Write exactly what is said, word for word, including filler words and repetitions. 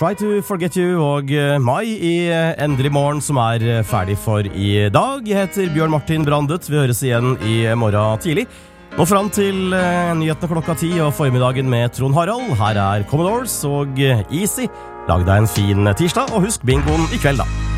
Try to Forget You og Mai i Endelig Morgen, som er ferdig for i dag. Jeg heter Bjørn Martin Brandet. Vi høres igjen i morgen tidlig. Nå fram til nyhetene klokka ti og formiddagen med Trond Harald. Her er Commodores og Easy. Lag deg en fin tirsdag, og husk bingoen i kveld da.